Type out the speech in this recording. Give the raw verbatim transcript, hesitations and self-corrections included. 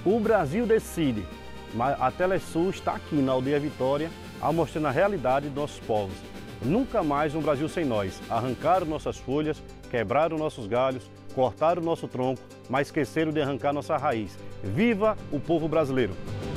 O Brasil decide, mas a Telesul está aqui na Aldeia Vitória, mostrando a realidade dos nossos povos. Nunca mais um Brasil sem nós. Arrancaram nossas folhas, quebraram nossos galhos, cortaram o nosso tronco, mas esqueceram de arrancar nossa raiz. Viva o povo brasileiro!